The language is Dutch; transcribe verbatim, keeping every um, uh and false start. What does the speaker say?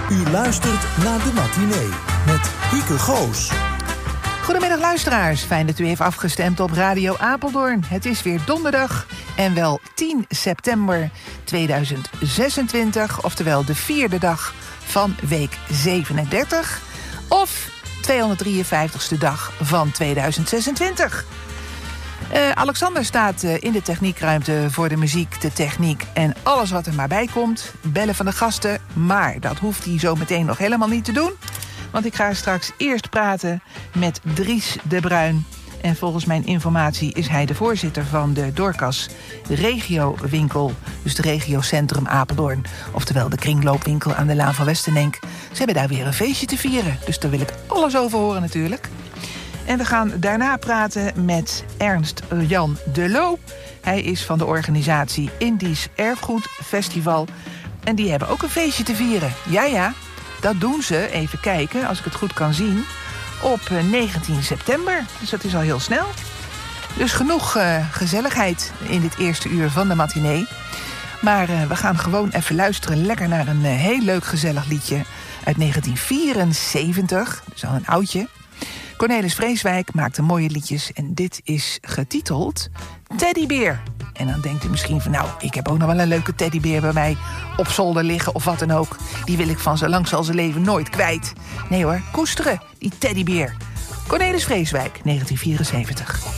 U luistert naar De Matinee met Hieke Goos. Goedemiddag luisteraars, fijn dat u heeft afgestemd op Radio Apeldoorn. Het is weer donderdag en wel tien september tweeduizend zesentwintig... oftewel de vierde dag van week zevenendertig... of tweehonderddrieënvijftigste dag van tweeduizend zesentwintig. Uh, Alexander staat uh, in de techniekruimte voor de muziek, de techniek en alles wat er maar bij komt. Bellen van de gasten, maar dat hoeft hij zo meteen nog helemaal niet te doen. Want ik ga straks eerst praten met Dries de Bruin. En volgens mijn informatie is hij de voorzitter van de Doorkas regiowinkel. Dus de regiocentrum Apeldoorn. Oftewel de kringloopwinkel aan de Laan van Westenenk. Ze hebben daar weer een feestje te vieren. Dus daar wil ik alles over horen natuurlijk. En we gaan daarna praten met Ernst Jan de Loo. Hij is van de organisatie Indisch Erfgoed Festival. En die hebben ook een feestje te vieren. Ja, ja, dat doen ze, even kijken, als ik het goed kan zien, op negentien september. Dus dat is al heel snel. Dus genoeg uh, gezelligheid in dit eerste uur van de matinee. Maar uh, we gaan gewoon even luisteren lekker naar een uh, heel leuk gezellig liedje uit negentien vierenzeventig. Dus al een oudje. Cornelis Vreeswijk maakte mooie liedjes en dit is getiteld Teddybeer. En dan denkt u misschien van, nou, ik heb ook nog wel een leuke teddybeer bij mij op zolder liggen of wat dan ook. Die wil ik van zo lang zal zijn leven nooit kwijt. Nee hoor, koesteren, die teddybeer. Cornelis Vreeswijk, negentien vierenzeventig.